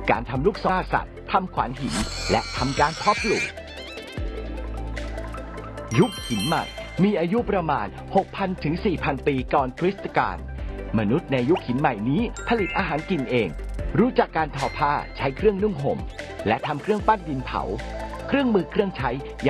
การทำลูกศรสัตว์ทำขวานหินและทำการเพาะปลูกยุคหินใหม่มีอายุประมาณ 6,000 ถึง 4,000 ปีก่อนคริสตกาลมนุษย์ในยุคหินใหม่นี้ผลิตอาหารกินเองรู้จักการทอผ้าใช้เครื่องนุ่งห่มและทำเครื่องปั้นดินเผาเครื่องมือเครื่องใช้